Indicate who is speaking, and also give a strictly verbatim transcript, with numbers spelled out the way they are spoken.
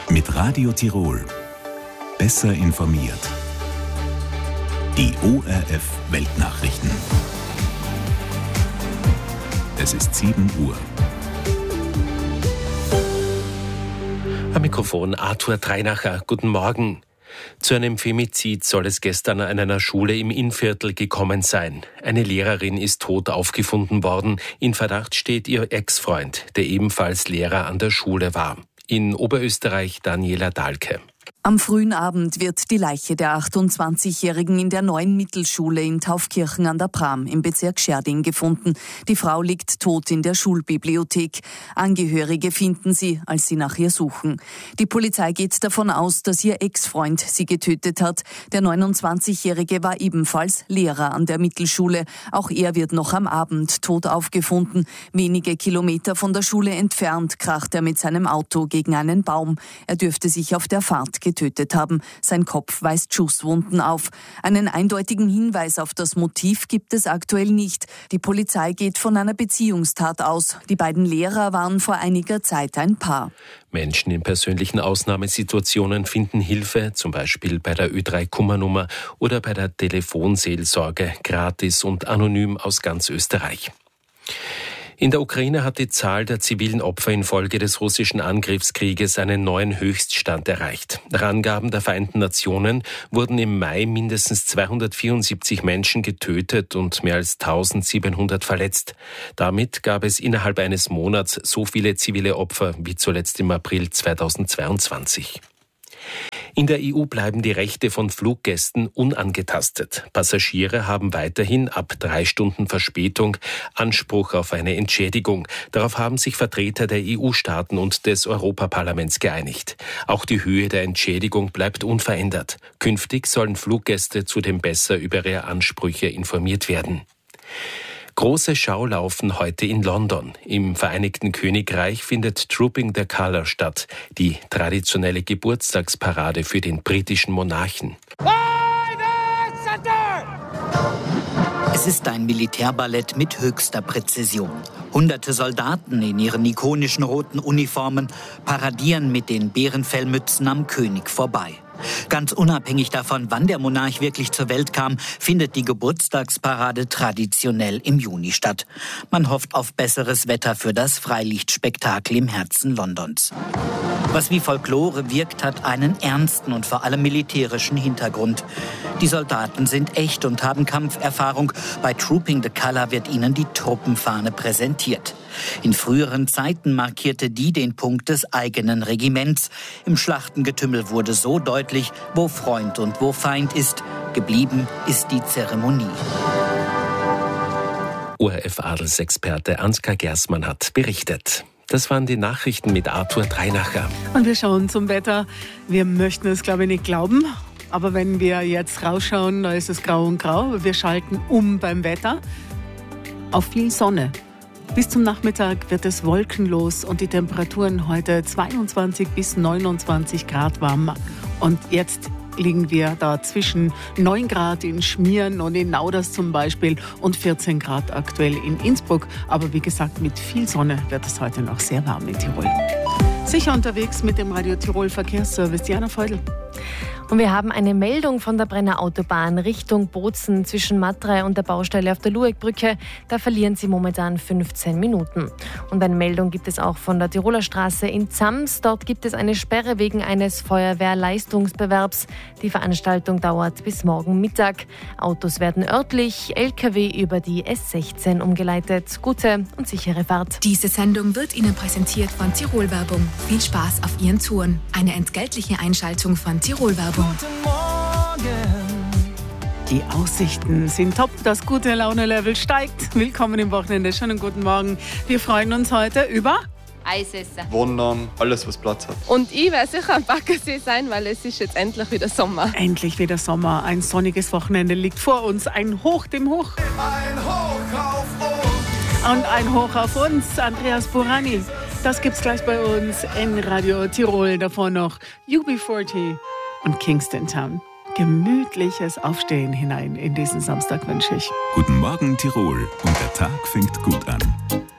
Speaker 1: Mit Radio Tirol. Besser informiert. Die O R F Weltnachrichten. Es ist sieben Uhr.
Speaker 2: Am Mikrofon Arthur Dreinacher. Guten Morgen. Zu einem Femizid soll es gestern an einer Schule im Innviertel gekommen sein. Eine Lehrerin ist tot aufgefunden worden. In Verdacht steht ihr Ex-Freund, der ebenfalls Lehrer an der Schule war. In Oberösterreich Daniela Dahlke.
Speaker 3: Am frühen Abend wird die Leiche der achtundzwanzigjährigen in der neuen Mittelschule in Taufkirchen an der Bram im Bezirk Scherding gefunden. Die Frau liegt tot in der Schulbibliothek. Angehörige finden sie, als sie nach ihr suchen. Die Polizei geht davon aus, dass ihr Ex-Freund sie getötet hat. Der neunundzwanzigjährige war ebenfalls Lehrer an der Mittelschule. Auch er wird noch am Abend tot aufgefunden. Wenige Kilometer von der Schule entfernt kracht er mit seinem Auto gegen einen Baum. Er dürfte sich auf der Fahrt getötet haben. Sein Kopf weist Schusswunden auf. Einen eindeutigen Hinweis auf das Motiv gibt es aktuell nicht. Die Polizei geht von einer Beziehungstat aus. Die beiden Lehrer waren vor einiger Zeit ein Paar.
Speaker 2: Menschen in persönlichen Ausnahmesituationen finden Hilfe, zum Beispiel bei der Ö drei Kummernummer oder bei der Telefonseelsorge, gratis und anonym aus ganz Österreich. In der Ukraine hat die Zahl der zivilen Opfer infolge des russischen Angriffskrieges einen neuen Höchststand erreicht. Nach Angaben der Vereinten Nationen wurden im Mai mindestens zweihundertvierundsiebzig Menschen getötet und mehr als eintausendsiebenhundert verletzt. Damit gab es innerhalb eines Monats so viele zivile Opfer wie zuletzt im April zweitausendzweiundzwanzig. In der E U bleiben die Rechte von Fluggästen unangetastet. Passagiere haben weiterhin ab drei Stunden Verspätung Anspruch auf eine Entschädigung. Darauf haben sich Vertreter der E U-Staaten und des Europaparlaments geeinigt. Auch die Höhe der Entschädigung bleibt unverändert. Künftig sollen Fluggäste zudem besser über ihre Ansprüche informiert werden. Große Schaulaufen heute in London. Im Vereinigten Königreich findet Trooping the Colour statt, die traditionelle Geburtstagsparade für den britischen Monarchen.
Speaker 4: Es ist ein Militärballett mit höchster Präzision. Hunderte Soldaten in ihren ikonischen roten Uniformen paradieren mit den Bärenfellmützen am König vorbei. Ganz unabhängig davon, wann der Monarch wirklich zur Welt kam, findet die Geburtstagsparade traditionell im Juni statt. Man hofft auf besseres Wetter für das Freilichtspektakel im Herzen Londons. Was wie Folklore wirkt, hat einen ernsten und vor allem militärischen Hintergrund. Die Soldaten sind echt und haben Kampferfahrung. Bei Trooping the Colour wird ihnen die Truppenfahne präsentiert. In früheren Zeiten markierte die den Punkt des eigenen Regiments. Im Schlachtengetümmel wurde so deutlich, wo Freund und wo Feind ist. Geblieben ist die Zeremonie.
Speaker 2: O R F-Adelsexperte Ansgar Gersmann hat berichtet. Das waren die Nachrichten mit Arthur Dreinacher.
Speaker 5: Und wir schauen zum Wetter. Wir möchten es, glaube ich, nicht glauben. Aber wenn wir jetzt rausschauen, da ist es grau und grau. Wir schalten um beim Wetter auf viel Sonne. Bis zum Nachmittag wird es wolkenlos und die Temperaturen heute zweiundzwanzig bis neunundzwanzig Grad warm. Und jetzt liegen wir da zwischen neun Grad in Schmieren und in Nauders zum Beispiel und vierzehn Grad aktuell in Innsbruck. Aber wie gesagt, mit viel Sonne wird es heute noch sehr warm in Tirol. Sicher unterwegs mit dem Radio Tirol Verkehrsservice. Diana Feudel.
Speaker 6: Und wir haben eine Meldung von der Brenner Autobahn Richtung Bozen zwischen Matrei und der Baustelle auf der Luegbrücke. Da verlieren Sie momentan fünfzehn Minuten. Und eine Meldung gibt es auch von der Tiroler Straße in Zams. Dort gibt es eine Sperre wegen eines Feuerwehrleistungsbewerbs. Die Veranstaltung dauert bis morgen Mittag. Autos werden örtlich, L K W über die S sechzehn umgeleitet. Gute und sichere Fahrt.
Speaker 7: Diese Sendung wird Ihnen präsentiert von Tirol Werbung. Viel Spaß auf Ihren Touren. Eine entgeltliche Einschaltung von Tirol Werbung.
Speaker 5: Die Aussichten sind top, das gute Laune-Level steigt. Willkommen im Wochenende, schönen guten Morgen. Wir freuen uns heute über
Speaker 8: Eis essen.
Speaker 9: Wandern, alles was Platz hat.
Speaker 8: Und ich werde sicher am Baggersee sein, weil es ist jetzt endlich wieder Sommer.
Speaker 5: Endlich wieder Sommer, ein sonniges Wochenende liegt vor uns. Ein Hoch dem Hoch.
Speaker 10: Ein Hoch auf uns.
Speaker 5: Und ein Hoch auf uns, Andreas Burani. Das gibt's gleich bei uns in Radio Tirol. Davor noch U B vierzig und Kingston Town. Gemütliches Aufstehen hinein in diesen Samstag wünsche ich.
Speaker 1: Guten Morgen Tirol und der Tag fängt gut an.